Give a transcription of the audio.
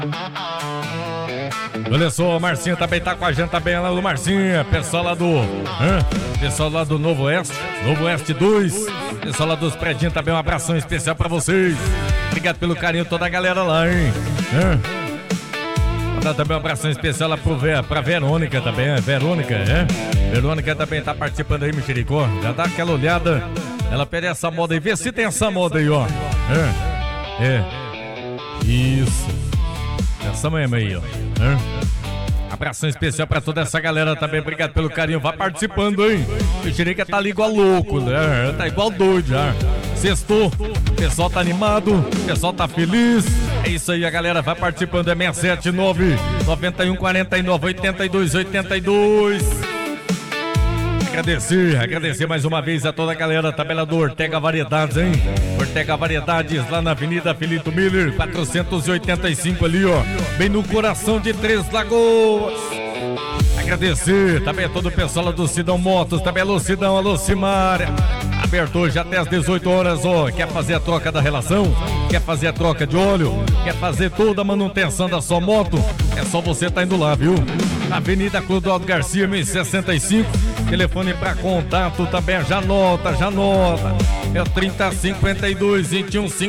Olha só, o Marcinho também tá com a gente, também lá do Marcinho, pessoal lá do pessoal lá do Novo Oeste, Novo Oeste 2, pessoal lá dos prédios também, um abração especial pra vocês. Obrigado pelo carinho, toda a galera lá, hein? Mandar também um abração especial lá pra Verônica também, Verônica também tá participando aí, misericórdia. Já dá aquela olhada, ela pede essa moda aí, vê se tem essa moda aí, ó. Isso. Essa mesmo aí, ó. Abração especial pra toda essa galera também, obrigado pelo carinho, vá participando, hein? O Mexerica tá ali igual louco, né? Tá igual doido já. Sextou, o pessoal tá animado, o pessoal tá feliz. É isso aí, a galera vai participando, é 679 91 49 82 82. Agradecer mais uma vez a toda a galera tabela do Ortega Variedades, hein? Ortega Variedades, lá na Avenida Filito Miller, 485 ali, ó, bem no coração de Três Lagoas. Agradecer também a todo o pessoal lá do Sidão Motos, também alô Sidão, alô Simária. Aberto hoje até às 18 horas, ó. Quer fazer a troca da relação? Quer fazer a troca de óleo? Quer fazer toda a manutenção da sua moto? É só você tá indo lá, viu? Avenida Clodoaldo Garcia, 1065. Telefone para contato também, já anota. É o 3052 21